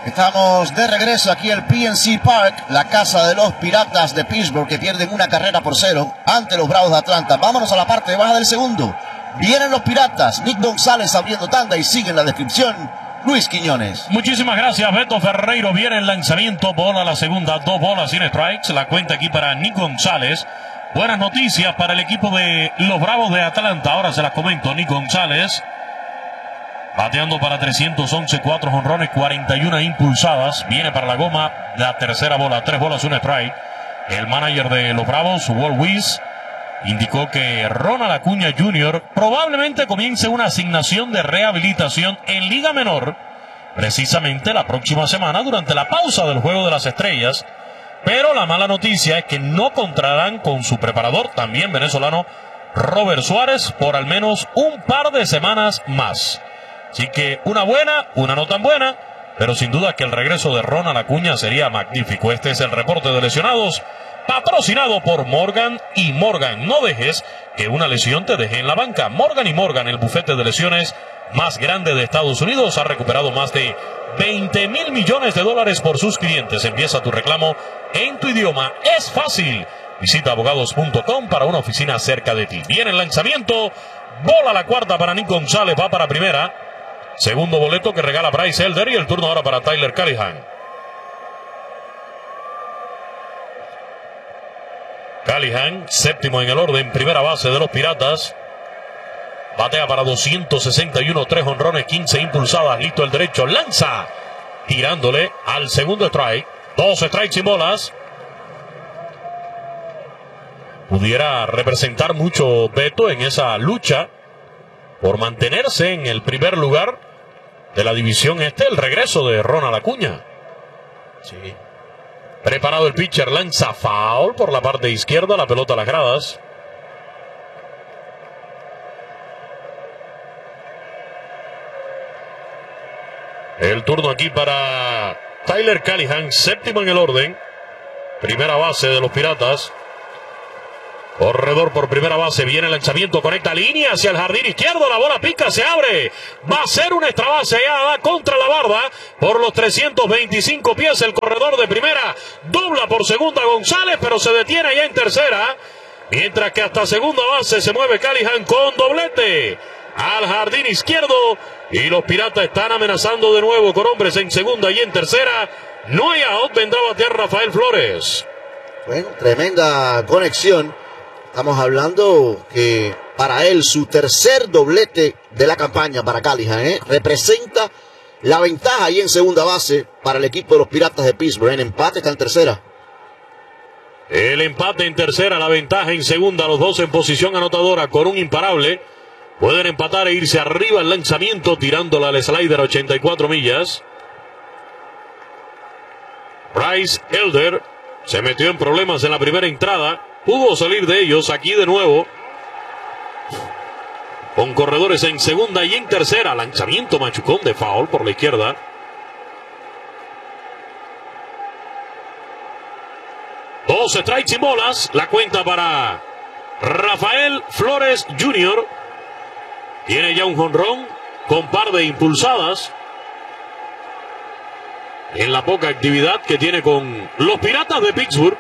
Estamos de regreso aquí al PNC Park, la casa de los Piratas de Pittsburgh, que pierden 1-0 ante los Bravos de Atlanta. Vámonos a la parte baja del segundo. Vienen los Piratas, Nick González abriendo tanda y sigue en la descripción Luis Quiñones. Muchísimas gracias, Beto Ferreiro. Viene el lanzamiento, bola a la segunda, 2 bolas sin strikes. La cuenta aquí para Nick González. Buenas noticias para el equipo de los Bravos de Atlanta. Ahora se las comento. Nick González bateando para 311, 4 jonrones, 41 impulsadas. Viene para la goma la tercera bola, 3 bolas, un strike. El manager de los Bravos, Walt Weiss, indicó que Ronald Acuña Jr. probablemente comience una asignación de rehabilitación en Liga Menor precisamente la próxima semana durante la pausa del Juego de las Estrellas. Pero la mala noticia es que no contarán con su preparador, también venezolano, Robert Suárez, por al menos un par de semanas más. Así que una buena, una no tan buena, pero sin duda que el regreso de Ronald Acuña sería magnífico. Este es el reporte de lesionados, patrocinado por Morgan y Morgan. No dejes que una lesión te deje en la banca. Morgan y Morgan, el bufete de lesiones más grande de Estados Unidos, ha recuperado más de $20,000 millones por sus clientes. Empieza tu reclamo en tu idioma. Es fácil. Visita abogados.com para una oficina cerca de ti. Viene el lanzamiento. Bola la cuarta para Nick González. Va para primera. Segundo boleto que regala Bryce Elder. Y el turno ahora para Tyler Callihan. Callihan, séptimo en el orden. Primera base de los Piratas. Batea para 261, 3 jonrones, 15 impulsadas. Listo el derecho. Lanza. Tirándole al segundo strike. 2 strikes sin bolas. Pudiera representar mucho, Beto, en esa lucha por mantenerse en el primer lugar de la división este, el regreso de Ronald Acuña. Sí. Preparado el pitcher, lanza foul por la parte izquierda, la pelota a las gradas. El turno aquí para Tyler Callihan, séptimo en el orden. Primera base de los Piratas. Corredor por primera base, viene el lanzamiento, conecta línea hacia el jardín izquierdo, la bola pica, se abre, va a ser una extra base, ya va contra la barda, por los 325 pies el corredor de primera, dobla por segunda González, pero se detiene ya en tercera, mientras que hasta segunda base se mueve Callihan con doblete al jardín izquierdo, y los Piratas están amenazando de nuevo con hombres en segunda y en tercera. No hay out, vendrá a batear Rafael Flores. Bueno, tremenda conexión. Estamos hablando que para él su tercer doblete de la campaña para Callihan, representa la ventaja ahí en segunda base para el equipo de los Piratas de Pittsburgh. En empate está en tercera. El empate en tercera, la ventaja en segunda, los dos en posición anotadora con un imparable. Pueden empatar e irse arriba el lanzamiento tirándola al slider a 84 millas. Bryce Elder se metió en problemas en la primera entrada. Pudo salir de ellos aquí de nuevo. Con corredores en segunda y en tercera. Lanzamiento machucón de foul por la izquierda. Dos strikes y bolas. La cuenta para Rafael Flores Jr. Tiene ya un jonrón con par de impulsadas. En la poca actividad que tiene con los Piratas de Pittsburgh.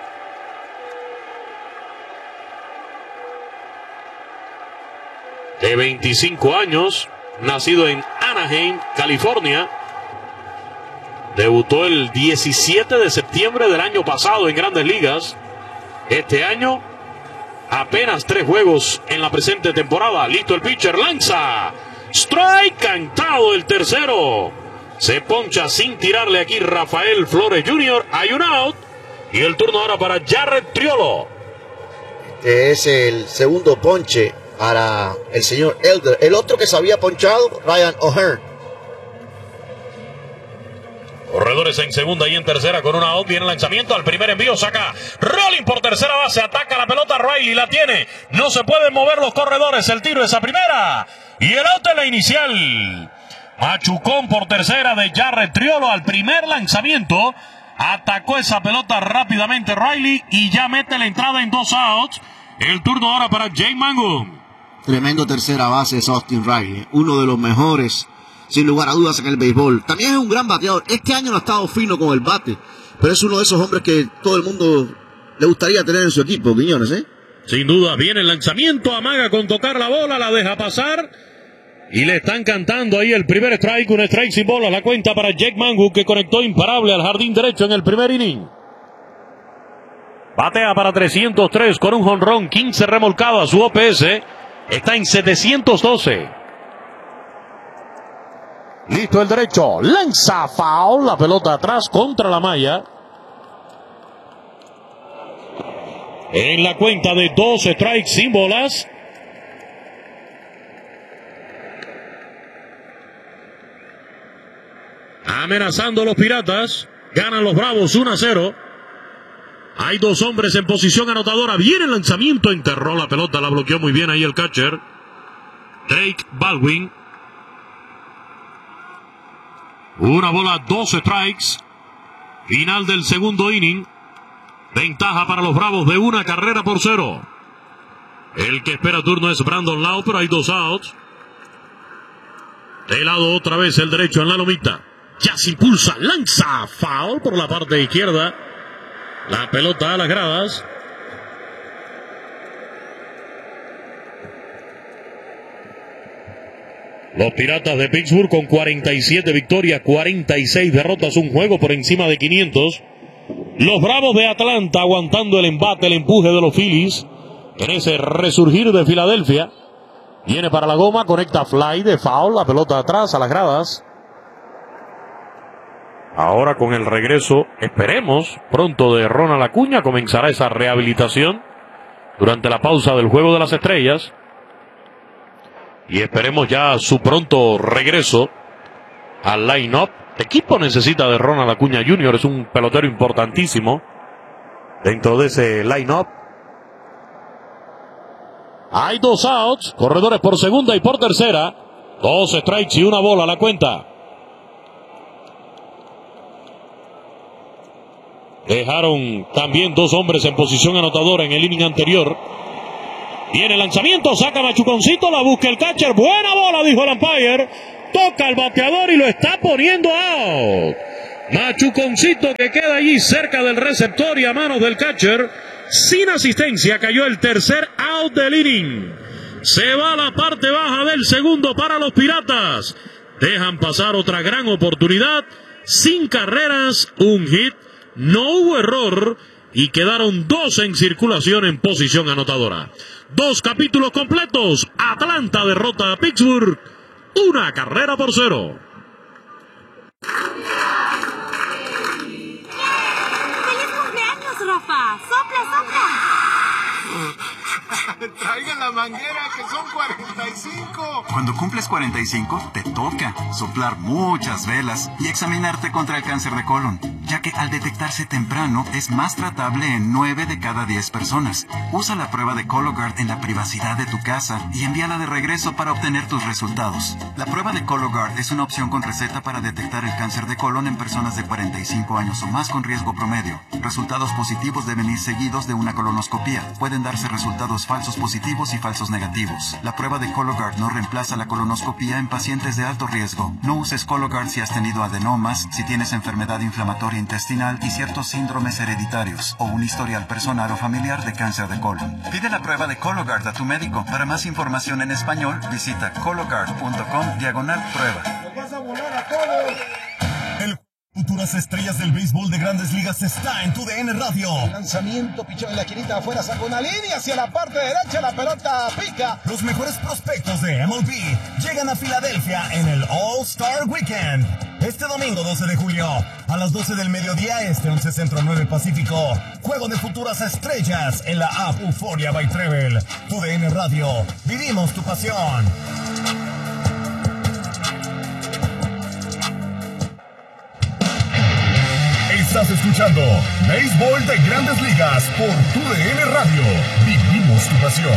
De 25 años, nacido en Anaheim, California. Debutó el 17 de septiembre del año pasado en Grandes Ligas. Este año, apenas 3 juegos en la presente temporada. Listo el pitcher, lanza. Strike, cantado el tercero. Se poncha sin tirarle aquí Rafael Flores Jr. Hay un out. Y el turno ahora para Jarred Triolo. Este es el segundo ponche para el señor Elder. El otro que se había ponchado, Ryan O'Hearn. Corredores en segunda y en tercera con una out. Viene el lanzamiento al primer envío. Saca Rolling por tercera base. Ataca la pelota Riley. La tiene. No se pueden mover los corredores. El tiro es a primera. Y el out en la inicial. Machucón por tercera de Jarred Triolo al primer lanzamiento. Atacó esa pelota rápidamente Riley. Y ya mete la entrada en 2 outs. El turno ahora para Jake Mangum. Tremendo tercera base es Austin Riley. Uno de los mejores sin lugar a dudas, en el béisbol. También es un gran bateador. Este año no ha estado fino con el bate, pero es uno de esos hombres que todo el mundo le gustaría tener en su equipo, Quiñones, ¿eh? Sin duda, viene el lanzamiento, amaga con tocar la bola, la deja pasar. Y le están cantando ahí el primer strike, un strike sin bola. La cuenta para Jake Mangu, que conectó imparable al jardín derecho en el primer inning. Batea para 303 con un jonrón, 15 remolcadas. Su OPS está en 712. Listo el derecho, lanza foul, la pelota atrás contra la malla. En la cuenta de 2 strikes sin bolas. Amenazando a los Piratas. Ganan los Bravos 1-0. Hay 2 hombres en posición anotadora. Viene el lanzamiento. Enterró la pelota. La bloqueó muy bien ahí el catcher. Drake Baldwin. 1 bola, 2 strikes. Final del segundo inning. Ventaja para los Bravos de 1 carrera por 0. El que espera turno es Brandon Lowe, pero hay 2 outs. De lado otra vez el derecho en la lomita. Ya se impulsa, lanza, foul por la parte izquierda. La pelota a las gradas. Los Piratas de Pittsburgh con 47 victorias, 46 derrotas, un juego por encima de 500. Los Bravos de Atlanta aguantando el embate, el empuje de los Phillies. En ese resurgir de Filadelfia. Viene para la goma, conecta fly de foul, la pelota atrás a las gradas. Ahora con el regreso, esperemos, pronto de Ronald Acuña, comenzará esa rehabilitación durante la pausa del Juego de las Estrellas. Y esperemos ya su pronto regreso al line-up. El equipo necesita de Ronald Acuña Jr., es un pelotero importantísimo dentro de ese line-up. Hay 2 outs, corredores por segunda y por tercera. 2 strikes y 1 bola la cuenta. Dejaron también 2 hombres en posición anotadora en el inning anterior. Viene el lanzamiento, saca Machuconcito, la busca el catcher. Buena bola, dijo el umpire. Toca el bateador y lo está poniendo out. Machuconcito que queda allí cerca del receptor y a manos del catcher. Sin asistencia cayó el tercer out del inning. Se va a la parte baja del segundo para los Piratas. Dejan pasar otra gran oportunidad. Sin carreras, un hit. No hubo error y quedaron 2 en circulación en posición anotadora. 2 capítulos completos. Atlanta derrota a Pittsburgh 1 carrera por 0. ¡Feliz cumpleaños, Rafa! ¡Sopla, sopla! Traigan la manguera, que son 45. Cuando cumples 45, te toca soplar muchas velas y examinarte contra el cáncer de colon, ya que al detectarse temprano es más tratable en 9 de cada 10 personas. Usa la prueba de Cologuard en la privacidad de tu casa y envíala de regreso para obtener tus resultados. La prueba de Cologuard es una opción con receta para detectar el cáncer de colon en personas de 45 años o más con riesgo promedio. Resultados positivos deben ir seguidos de una colonoscopía. Pueden darse resultados falsos positivos y falsos negativos. La prueba de Cologuard no reemplaza la colonoscopía en pacientes de alto riesgo. No uses Cologuard si has tenido adenomas, si tienes enfermedad inflamatoria intestinal y ciertos síndromes hereditarios o un historial personal o familiar de cáncer de colon. Pide la prueba de Cologuard a tu médico. Para más información en español, visita cologuard.com/prueba. ¡Nos vas a volar a todos! Futuras estrellas del béisbol de Grandes Ligas está en TUDN Radio. Lanzamiento, pichón en la esquinita afuera, sacó una línea hacia la parte derecha, la pelota pica. Los mejores prospectos de MLB llegan a Filadelfia en el All-Star Weekend. Este domingo 12 de julio, a las 12 del mediodía, 11 Centro 9 Pacífico. Juego de futuras estrellas en la app Euphoria by Treble. TUDN Radio, vivimos tu pasión. Estás escuchando Béisbol de Grandes Ligas por TUDN Radio. Vivimos tu pasión.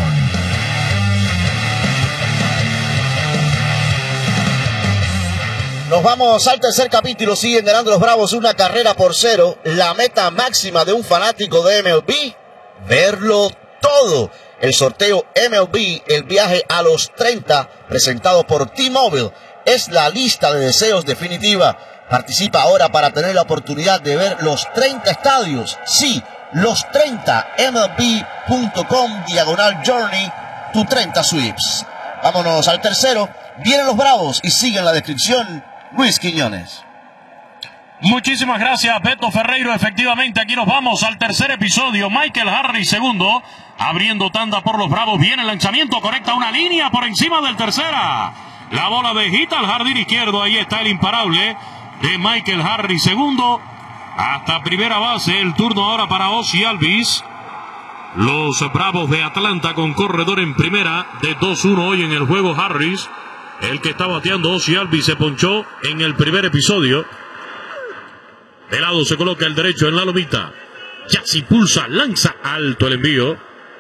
Nos vamos al tercer capítulo. Siguen ganando los Bravos 1 carrera por 0. La meta máxima de un fanático de MLB, verlo todo. El sorteo MLB, el viaje a los 30, presentado por T-Mobile. es la lista de deseos definitiva. Participa ahora para tener la oportunidad de ver los 30 estadios. Sí, los 30. MLB.com/Journey, tu 30 sweeps. Vámonos al tercero. Vienen los Bravos y sigue en la descripción Luis Quiñones. Muchísimas gracias, Beto Ferreiro. Efectivamente, aquí nos vamos al tercer episodio. Michael Harris, segundo, abriendo tanda por los Bravos. Viene el lanzamiento, conecta una línea por encima del tercera. La bola bejita al jardín izquierdo. Ahí está el imparable de Michael Harris, segundo. Hasta primera base, el turno ahora para Ozzie Albies. Los Bravos de Atlanta con corredor en primera de 2-1 hoy en el juego. Harris, el que está bateando. Ozzie Albies se ponchó en el primer episodio. De lado se coloca el derecho en la lomita. Ya se impulsa, lanza alto el envío.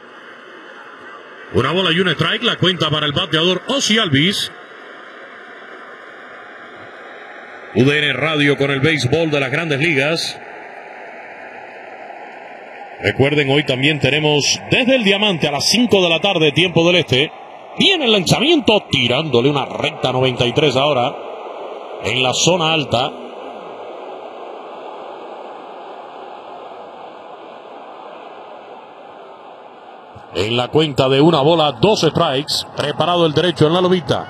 Una bola y un strike, la cuenta para el bateador Ozzie Albies. UDN Radio con el béisbol de las Grandes Ligas. Recuerden, hoy también tenemos desde el Diamante a las 5 de la tarde, tiempo del este. Viene el lanzamiento, tirándole una recta 93 ahora en la zona alta. En la cuenta de una bola, 2 strikes. Preparado el derecho en la lomita.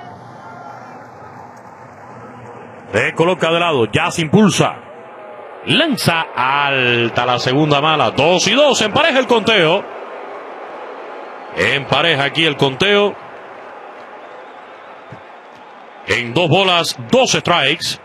Se coloca de lado, ya se impulsa. Lanza alta la segunda mala. 2-2. Empareja el conteo. Empareja aquí el conteo. En 2 bolas, 2 strikes.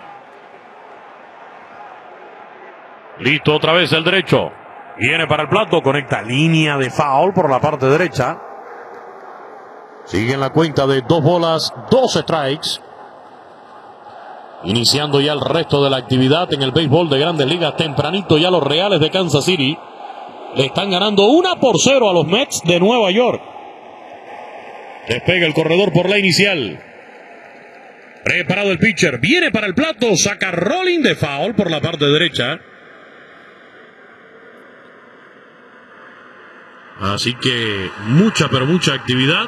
Listo otra vez el derecho. Viene para el plato, conecta línea de foul por la parte derecha. Sigue en la cuenta de 2 bolas, 2 strikes. Iniciando ya el resto de la actividad en el béisbol de Grandes Ligas. Tempranito ya los Reales de Kansas City le están ganando 1-0 a los Mets de Nueva York. Despega el corredor por la inicial. Preparado el pitcher, viene para el plato, saca rolling de foul por la parte derecha. Así que mucha, pero mucha actividad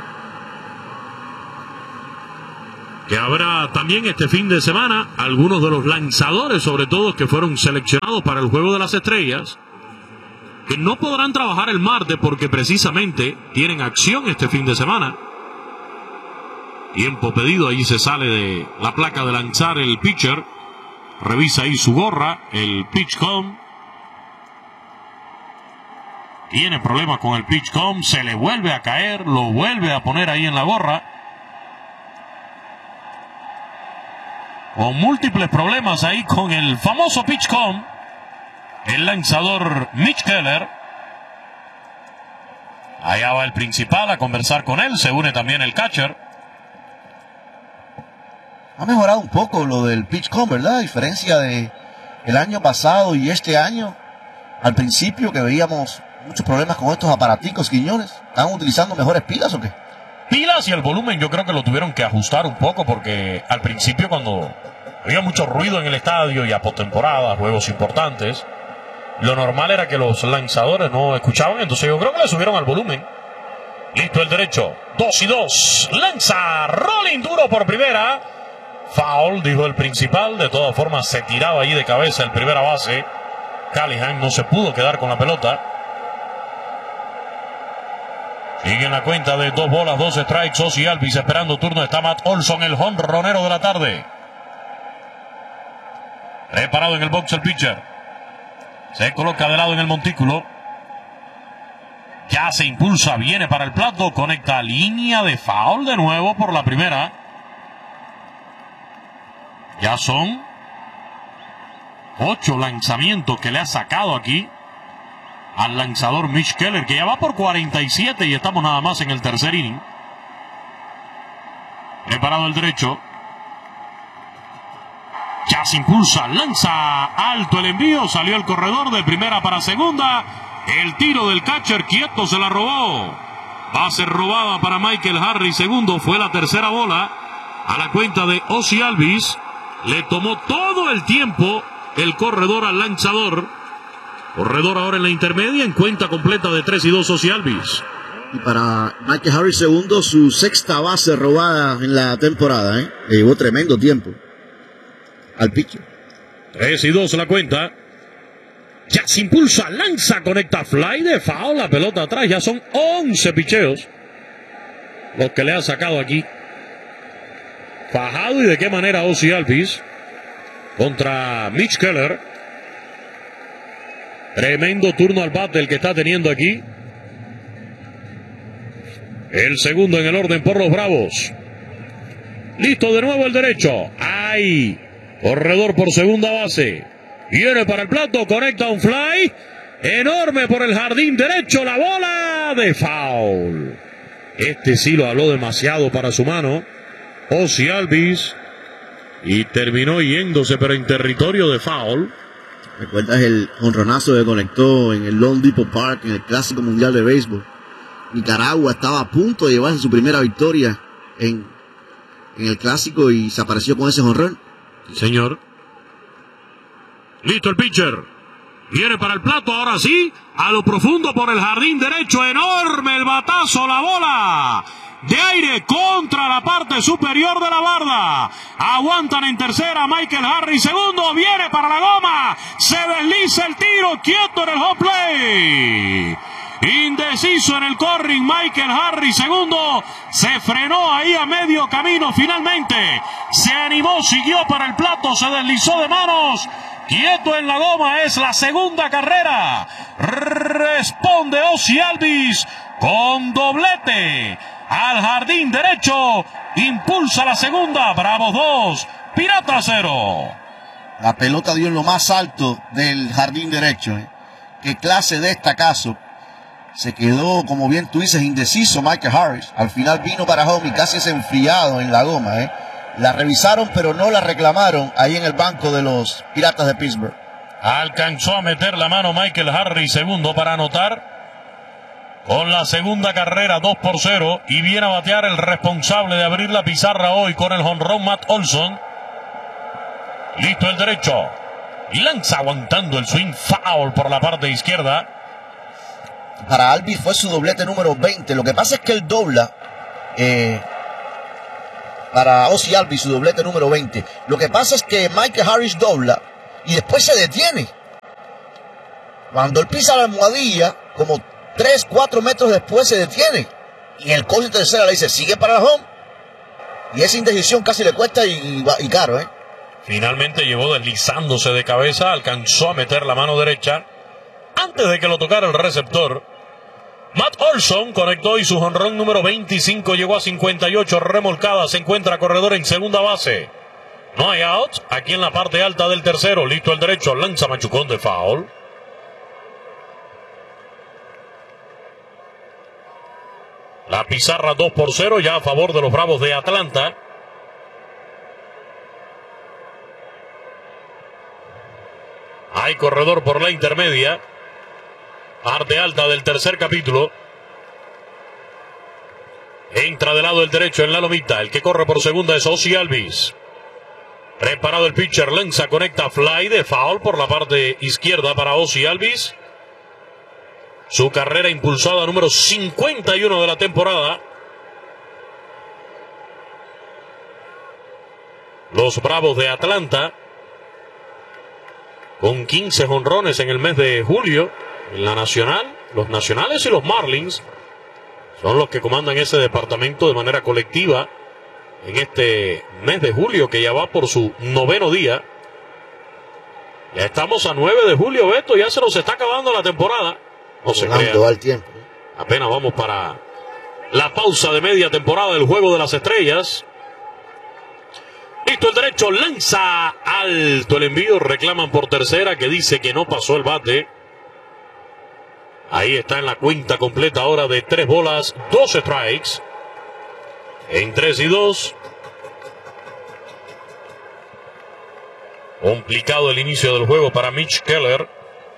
que habrá también este fin de semana. Algunos de los lanzadores, sobre todo, que fueron seleccionados para el Juego de las Estrellas, que no podrán trabajar el martes porque precisamente tienen acción este fin de semana. Tiempo pedido, ahí se sale de la placa de lanzar el pitcher. Revisa ahí su gorra, el PitchCom. Tiene problemas con el PitchCom, se le vuelve a caer, lo vuelve a poner ahí en la gorra. Con múltiples problemas ahí con el famoso PitchCom. El lanzador Mitch Keller. Allá va el principal a conversar con él, se une también el catcher. Ha mejorado un poco lo del PitchCom, ¿verdad? A diferencia de el año pasado y este año. Al principio que veíamos muchos problemas con estos aparaticos, Quiñones. ¿Están utilizando mejores pilas o qué? Pilas y el volumen yo creo que lo tuvieron que ajustar un poco porque al principio cuando había mucho ruido en el estadio y a postemporada, juegos importantes, lo normal era que los lanzadores no escuchaban, entonces yo creo que le subieron al volumen. Listo el derecho, 2-2, lanza, rolling duro por primera. Foul, dijo el principal, de todas formas se tiraba ahí de cabeza el primera base. Callahan no se pudo quedar con la pelota. Sigue en la cuenta de 2 bolas, 2 strikes. Ozzie Albies esperando turno. Está Matt Olson, el jonronero de la tarde. Preparado en el box el pitcher. Se coloca de lado en el montículo. Ya se impulsa, viene para el plato. Conecta línea de foul de nuevo por la primera. Ya son 8 lanzamientos que le ha sacado aquí al lanzador Mitch Keller, que ya va por 47 y estamos nada más en el tercer inning. Preparado el derecho. Ya se impulsa, lanza alto el envío, salió el corredor de primera para segunda. El tiro del catcher quieto se la robó. Base robada para Michael Harris, segundo, fue la tercera bola. A la cuenta de Ozzie Albies, le tomó todo el tiempo el corredor al lanzador. Corredor ahora en la intermedia, en cuenta completa de 3-2 Ozzie Albies. Y para Michael Harris segundo, su sexta base robada en la temporada, ¿eh? Le llevó tremendo tiempo al pitcher. 3-2 la cuenta. Ya se impulsa, lanza, conecta, fly de foul, la pelota atrás. Ya son 11 picheos los que le ha sacado aquí. Fajado y de qué manera Ozzie Albies contra Mitch Keller. Tremendo turno al bate el que está teniendo aquí. El segundo en el orden por los Bravos. Listo de nuevo el derecho. ¡Ay! Corredor por segunda base. Viene para el plato, conecta un fly. Enorme por el jardín derecho. La bola de foul. Este sí lo habló demasiado para su mano. Ozzie Albies. Y terminó yéndose, pero en territorio de foul. ¿Recuerdas el jonronazo que conectó en el Lone Depot Park en el Clásico Mundial de Béisbol? Nicaragua estaba a punto de llevarse su primera victoria en el Clásico y se apareció con ese jonrón. Sí, señor. Listo el pitcher. Viene para el plato, ahora sí. A lo profundo por el jardín derecho. Enorme el batazo, la bola de aire contra la parte superior de la barda. Aguantan en tercera Michael Harris. Segundo, viene para la goma. Se desliza el tiro, quieto en el home play. Indeciso en el corring Michael Harris. Segundo, se frenó ahí a medio camino finalmente. Se animó, siguió para el plato, se deslizó de manos. Quieto en la goma, es la segunda carrera. Responde Ozzie Albies con doblete. Al jardín derecho, impulsa la segunda. Bravos 2, Piratas 0. La pelota dio en lo más alto del jardín derecho. Qué clase de estacazo. Se quedó, como bien tú dices, indeciso Michael Harris. Al final vino para home y casi es enfriado en la goma. La revisaron, pero no la reclamaron ahí en el banco de los Piratas de Pittsburgh. Alcanzó a meter la mano Michael Harris, segundo para anotar. Con la segunda carrera, 2-0. Y viene a batear el responsable de abrir la pizarra hoy con el jonrón Matt Olson. Listo el derecho. Y lanza aguantando el swing, foul por la parte izquierda. Para Albies fue su doblete número 20. Lo que pasa es que él dobla. Para Ozzie Albies su doblete número 20. Lo que pasa es que Michael Harris dobla y después se detiene. Cuando él pisa la almohadilla, como 3-4 metros después se detiene. Y el coach de tercera le dice, sigue para el home. Y esa indecisión casi le cuesta y caro, Finalmente llegó deslizándose de cabeza, alcanzó a meter la mano derecha antes de que lo tocara el receptor. Matt Olson conectó y su jonrón número 25 llegó a 58 remolcadas. Se encuentra corredor en segunda base. No hay out. Aquí en la parte alta del tercero. Listo el derecho. Lanza machucón de foul. La pizarra 2-0 ya a favor de los Bravos de Atlanta. Hay corredor por la intermedia. Parte alta del tercer capítulo. Entra del lado del derecho en la lomita. El que corre por segunda es Ozzie Albies. Preparado el pitcher. Lanza, conecta, fly de foul por la parte izquierda para Ozzie Albies. Su carrera impulsada número 51 de la temporada. Los Bravos de Atlanta con 15 jonrones en el mes de julio. En la nacional, los nacionales y los Marlins son los que comandan ese departamento de manera colectiva en este mes de julio que ya va por su 9º día. Ya estamos a 9 de julio, Beto, ya se nos está acabando la temporada. No se crea. Al tiempo. Apenas vamos para la pausa de media temporada del Juego de las Estrellas. Listo el derecho, lanza alto el envío, reclaman por tercera que dice que no pasó el bate. Ahí está en la cuenta completa ahora de 3 bolas, 2 strikes. En 3-2. Complicado el inicio del juego para Mitch Keller.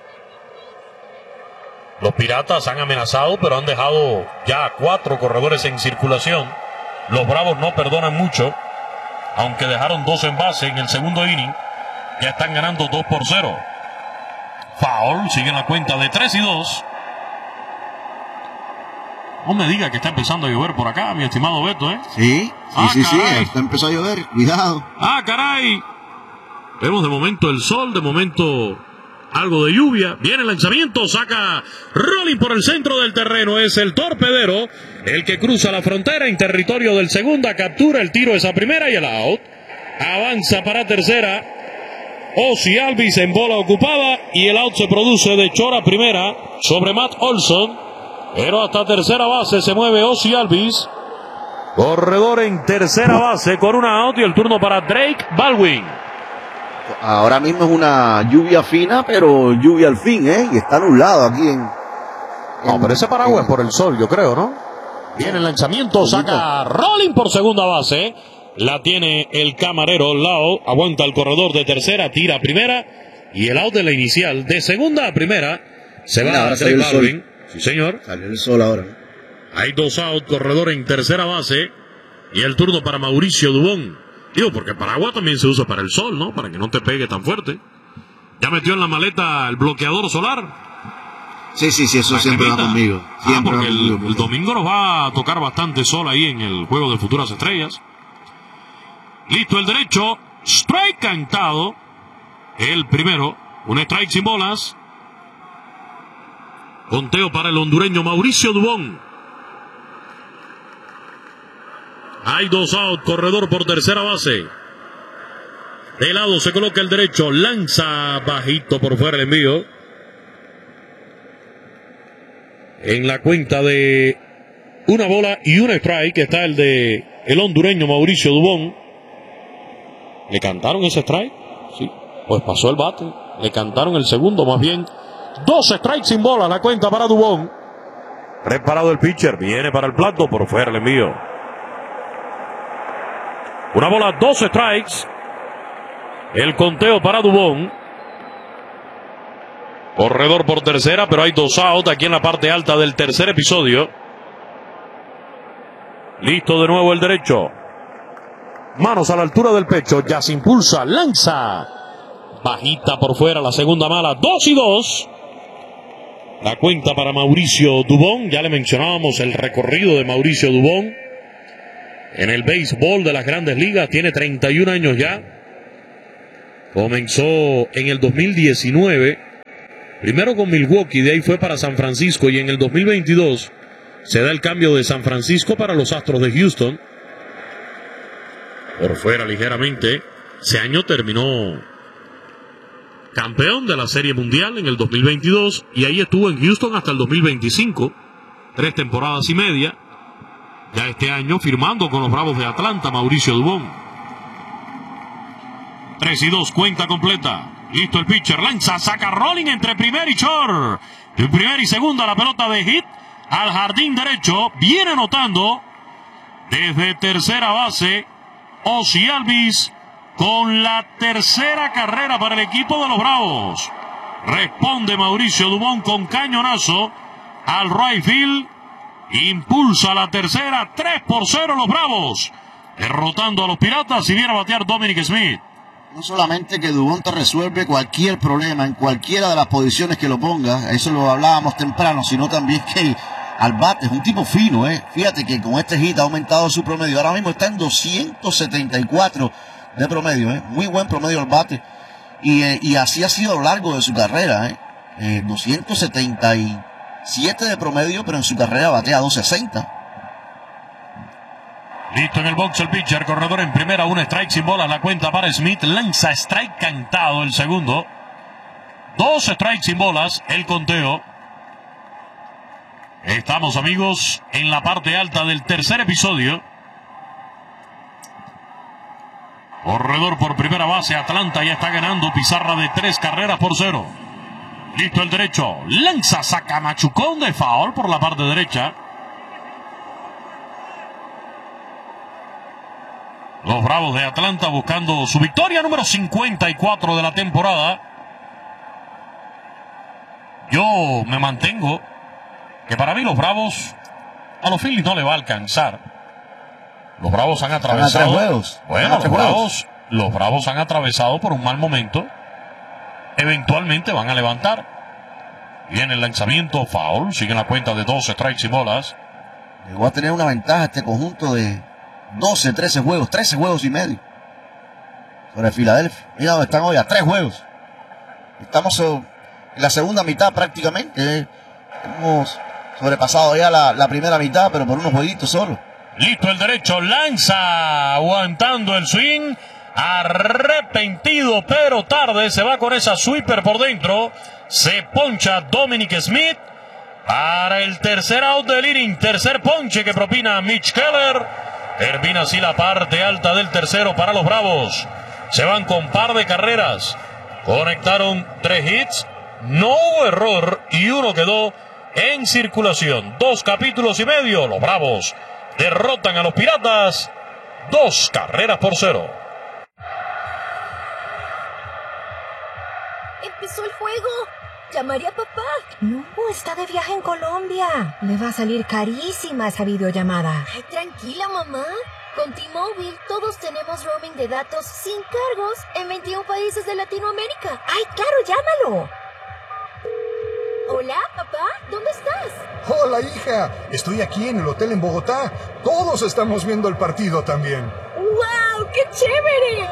Los Piratas han amenazado, pero han dejado ya 4 corredores en circulación. Los Bravos no perdonan mucho, aunque dejaron 2 en base en el segundo inning. Ya están ganando 2-0. Foul, sigue en la cuenta de 3-2. No me diga que está empezando a llover por acá, mi estimado Beto, ¿eh? Sí, sí, caray. está empezó a llover, cuidado. ¡Ah, caray! Vemos de momento el sol, de momento algo de lluvia. Viene el lanzamiento, saca Rolling por el centro del terreno. Es el torpedero el que cruza la frontera en territorio del segunda. Captura el tiro esa primera y el out. Avanza para tercera. Ozzie Albies en bola ocupada y el out se produce de Chora primera sobre Matt Olson. Pero hasta tercera base se mueve Ozzie Albies. Corredor en tercera base con una out y el turno para Drake Baldwin. Ahora mismo es una lluvia fina, pero lluvia al fin, ¿eh? Y está nublado aquí No, pero ese paraguas es por el sol, yo creo, ¿no? Viene el lanzamiento, saca Rolling por segunda base. La tiene el camarero Lao. Aguanta el corredor de tercera, tira a primera. Y el out de la inicial, de segunda a primera, se va a Drake Baldwin. Sí, señor. Salió el sol ahora. Hay dos out, corredor en tercera base. Y el turno para Mauricio Dubón. Digo, porque el paraguas también se usa para el sol, ¿no? Para que no te pegue tan fuerte. ¿Ya metió en la maleta el bloqueador solar? Sí, eso siempre va conmigo. Siempre porque va conmigo. el domingo nos va a tocar bastante sol ahí en el juego de Futuras Estrellas. Listo el derecho. Strike cantado. El primero. Un strike sin bolas. Conteo para el hondureño Mauricio Dubón. Hay dos out, corredor por tercera base. De lado se coloca el derecho, lanza bajito por fuera el envío. En la cuenta de una bola y un strike está el de el hondureño Mauricio Dubón. ¿Le cantaron ese strike? Sí, pues pasó el bate. Le cantaron el segundo, más bien. Dos strikes sin bola, la cuenta para Dubón. Preparado el pitcher, viene para el plato, por fuera el envío. Una bola, dos strikes. El conteo para Dubón. Corredor por tercera, pero hay dos out aquí en la parte alta del tercer episodio. Listo de nuevo el derecho. Manos a la altura del pecho, ya se impulsa, lanza. Bajita por fuera, la segunda mala, 2-2. La cuenta para Mauricio Dubón. Ya le mencionábamos el recorrido de Mauricio Dubón en el béisbol de las Grandes Ligas. Tiene 31 años ya. Comenzó en el 2019. Primero con Milwaukee, de ahí fue para San Francisco. Y en el 2022 se da el cambio de San Francisco para los Astros de Houston. Por fuera ligeramente. Ese año terminó campeón de la Serie Mundial en el 2022. Y ahí estuvo en Houston hasta el 2025. 3 temporadas y media. Ya este año firmando con los Bravos de Atlanta, Mauricio Dubón. 3-2, cuenta completa. Listo el pitcher, lanza, saca Rolling entre primer y short. En primer y segunda la pelota de hit al jardín derecho. Viene anotando desde tercera base Ozzie Albies con la tercera carrera para el equipo de los Bravos. Responde Mauricio Dubón con cañonazo al right field. Impulsa la tercera, 3-0 los Bravos, derrotando a los Piratas y viene a batear Dominic Smith. No solamente que Dubón te resuelve cualquier problema en cualquiera de las posiciones que lo ponga, eso lo hablábamos temprano, sino también que al bate es un tipo fino, Fíjate que con este hit ha aumentado su promedio, ahora mismo está en 274 de promedio, Muy buen promedio al bate, y así ha sido a lo largo de su carrera, 277 de promedio, pero en su carrera batea 260. Listo en el box el pitcher, corredor en primera, un strike sin bola, la cuenta para Smith, lanza strike cantado el segundo. 2 strikes sin bolas, el conteo. Estamos, amigos, en la parte alta del tercer episodio. Corredor por primera base, Atlanta ya está ganando pizarra de 3-0. Listo el derecho, lanza, saca machucón de foul por la parte derecha. Los Bravos de Atlanta buscando su victoria número 54 de la temporada. Yo me mantengo que para mí los Bravos a los Phillies no le va a alcanzar. Los Bravos han atravesado. Bueno, los Bravos han atravesado por un mal momento. Eventualmente van a levantar. Viene el lanzamiento, foul. Sigue la cuenta de 2 strikes y bolas. Llegó a tener una ventaja este conjunto de 12, 13 juegos, 13 juegos y medio sobre Filadelfia. Mira dónde están hoy, a 3 juegos. Estamos en la segunda mitad prácticamente. Hemos sobrepasado ya la primera mitad, pero por unos jueguitos solo. Listo el derecho, lanza, aguantando el swing. Arrepentido, pero tarde, se va con esa sweeper por dentro. Se poncha Dominic Smith para el tercer out del inning, tercer ponche que propina Mitch Keller. Termina así la parte alta del tercero para los Bravos. Se van con par de carreras. Conectaron 3 hits, no hubo error y uno quedó en circulación. 2 capítulos y medio. Los Bravos derrotan a los Piratas 2 carreras por 0. Empezó el juego. Llamaré a papá. No, está de viaje en Colombia. Le va a salir carísima esa videollamada. Ay, tranquila, mamá. Con T-Mobile todos tenemos roaming de datos sin cargos en 21 países de Latinoamérica. ¡Ay, claro, llámalo! Hola, papá. ¿Dónde estás? Hola, hija. Estoy aquí en el hotel en Bogotá. Todos estamos viendo el partido también. ¡Wow! ¡Qué chévere!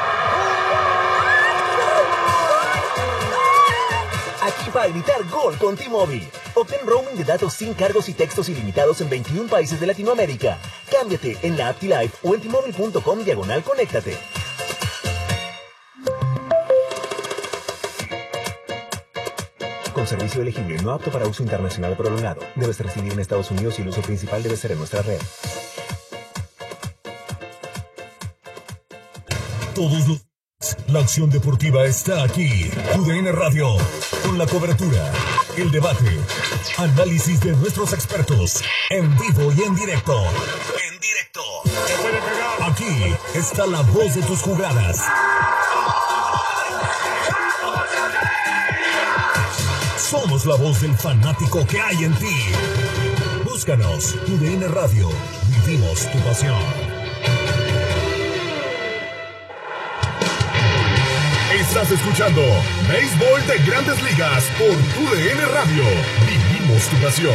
Aquí para gritar gol con T-Mobile. Obtén roaming de datos sin cargos y textos ilimitados en 21 países de Latinoamérica. Cámbiate en la app T-Life o en T-Mobile.com/conéctate. Con servicio elegible, no apto para uso internacional prolongado. Debes residir en Estados Unidos y el uso principal debe ser en nuestra red. Todos los... La acción deportiva está aquí. TUDN Radio, con la cobertura, el debate, análisis de nuestros expertos, en vivo y en directo. Aquí está la voz de tus jugadas. Somos la voz del fanático que hay en ti. Búscanos, TUDN Radio. Vivimos tu pasión. Estás escuchando Béisbol de Grandes Ligas por TUDN Radio. Vivimos tu pasión.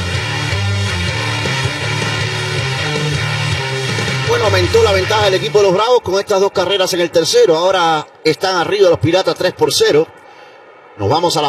Bueno, aumentó la ventaja del equipo de los Bravos con estas 2 carreras en el tercero. Ahora están arriba los Piratas 3-0. Nos vamos a la